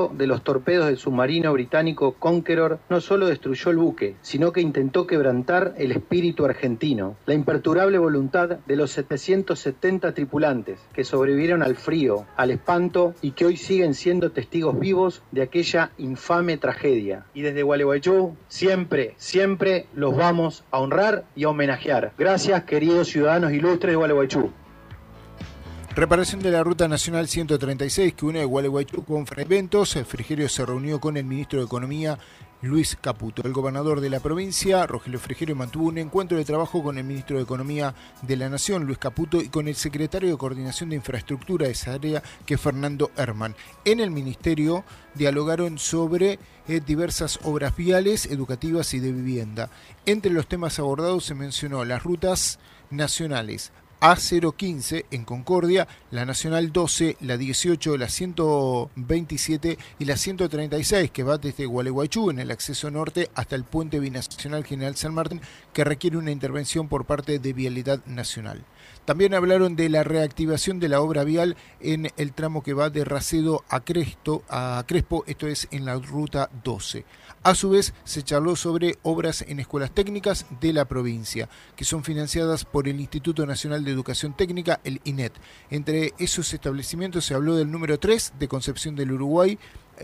de los torpedos del submarino británico Conqueror no solo destruyó el buque, sino que intentó quebrantar el espíritu argentino, la imperturbable voluntad de los 770 tripulantes que sobrevivieron al frío, al espanto y que hoy siguen siendo testigos vivos de aquella infame tragedia. Y desde Gualeguaychú siempre, siempre los vamos a honrar y a homenajear. Gracias, queridos ciudadanos ilustres de Gualeguaychú. Reparación de la Ruta Nacional 136 que une Gualeguaychú con Fraiventos. Frigerio se reunió con el ministro de Economía, Luis Caputo. El gobernador de la provincia, Rogelio Frigerio, mantuvo un encuentro de trabajo con el ministro de Economía de la Nación, Luis Caputo, y con el secretario de Coordinación de Infraestructura de esa área, que es Fernando Herman. En el ministerio dialogaron sobre diversas obras viales, educativas y de vivienda. Entre los temas abordados se mencionó las rutas nacionales A015 en Concordia, la Nacional 12, la 18, la 127 y la 136, que va desde Gualeguaychú en el acceso norte hasta el puente binacional General San Martín, que requiere una intervención por parte de Vialidad Nacional. También hablaron de la reactivación de la obra vial en el tramo que va de Racedo a Crespo, esto es en la ruta 12. A su vez, se charló sobre obras en escuelas técnicas de la provincia, que son financiadas por el Instituto Nacional de Educación Técnica, el INET. Entre esos establecimientos se habló del número 3 de Concepción del Uruguay,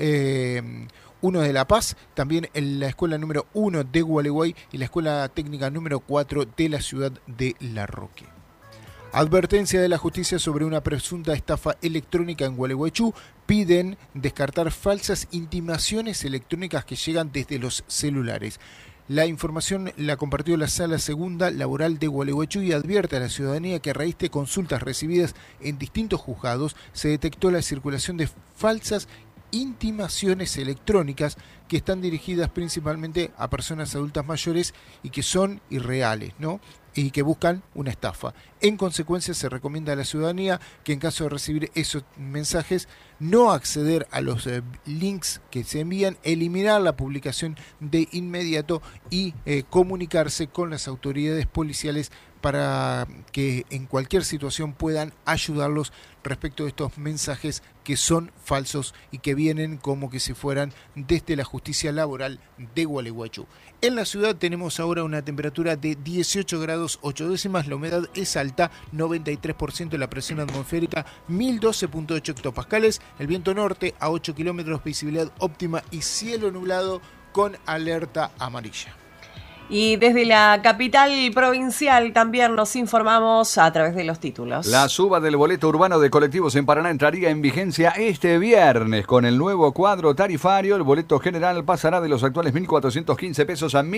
uno de La Paz, también en la escuela número 1 de Gualeguay y la escuela técnica número 4 de la ciudad de La Roque. Advertencia de la justicia sobre una presunta estafa electrónica en Gualeguaychú. Piden descartar falsas intimaciones electrónicas que llegan desde los celulares. La información la compartió la Sala Segunda Laboral de Gualeguaychú y advierte a la ciudadanía que a raíz de consultas recibidas en distintos juzgados se detectó la circulación de falsas intimaciones electrónicas que están dirigidas principalmente a personas adultas mayores y que son irreales, ¿no? Y que buscan una estafa. En consecuencia, se recomienda a la ciudadanía que en caso de recibir esos mensajes, no acceder a los links que se envían, eliminar la publicación de inmediato y comunicarse con las autoridades policiales para que en cualquier situación puedan ayudarlos respecto de estos mensajes que son falsos y que vienen como que si fueran desde la justicia laboral de Gualeguaychú. En la ciudad tenemos ahora una temperatura de 18 grados 8 décimas, la humedad es alta, 93%, la presión atmosférica 1012.8 hectopascales, el viento norte a 8 kilómetros, visibilidad óptima y cielo nublado con alerta amarilla. Y desde la capital provincial también nos informamos a través de los títulos. La suba del boleto urbano de colectivos en Paraná entraría en vigencia este viernes. Con el nuevo cuadro tarifario, el boleto general pasará de los actuales 1.415 pesos a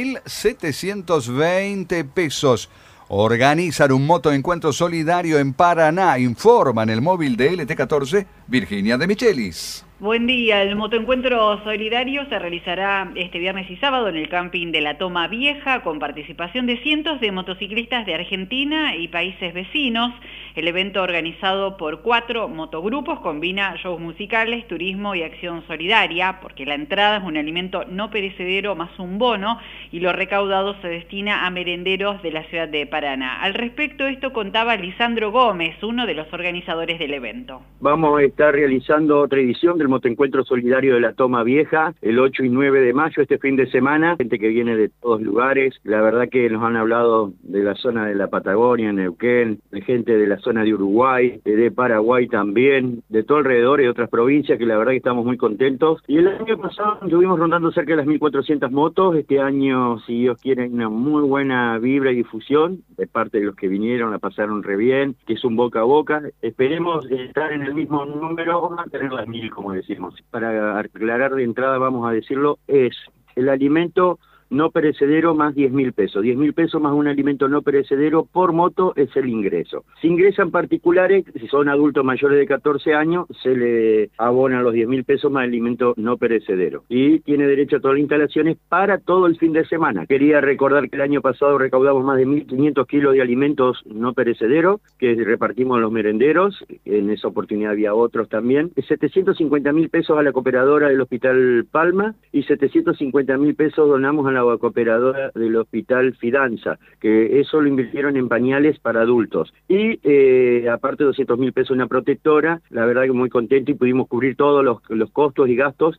1.720 pesos. Organizan un motoencuentro solidario en Paraná. Informa en el móvil de LT14, Virginia de Michelis. Buen día, el motoencuentro solidario se realizará este viernes y sábado en el camping de la Toma Vieja con participación de cientos de motociclistas de Argentina y países vecinos. El evento, organizado por 4 motogrupos, combina shows musicales, turismo y acción solidaria, porque la entrada es un alimento no perecedero más un bono y lo recaudado se destina a merenderos de la ciudad de Paraná. Al respecto, esto contaba Lisandro Gómez, uno de los organizadores del evento. Vamos a estar realizando otra edición del motoencuentro solidario de la Toma Vieja el 8 y 9 de mayo, este fin de semana. Gente que viene de todos lugares, la verdad que nos han hablado de la zona de la Patagonia, Neuquén, de gente de la zona de Uruguay, de Paraguay también, de todo alrededor y de otras provincias, que la verdad que estamos muy contentos. Y el año pasado estuvimos rondando cerca de las 1.400 motos. Este año, si Dios quiere, hay una muy buena vibra y difusión de parte de los que vinieron, la pasaron re bien, que es un boca a boca. Esperemos estar en el mismo número o mantener las 1.000, como decimos. Para aclarar de entrada, vamos a decirlo, es el alimento no perecedero más 10.000 pesos. 10.000 pesos más un alimento no perecedero por moto es el ingreso. Si ingresan particulares, si son adultos mayores de 14 años, se le abonan los 10.000 pesos más alimento no perecedero. Y tiene derecho a todas las instalaciones para todo el fin de semana. Quería recordar que el año pasado recaudamos más de 1.500 kilos de alimentos no perecederos, que repartimos a los merenderos. En esa oportunidad había otros también. 750.000 pesos a la cooperadora del Hospital Palma y 750.000 pesos donamos a la la cooperadora del Hospital Fidanza, que eso lo invirtieron en pañales para adultos. Y aparte 200.000 pesos una protectora, la verdad que muy contento y pudimos cubrir todos los costos y gastos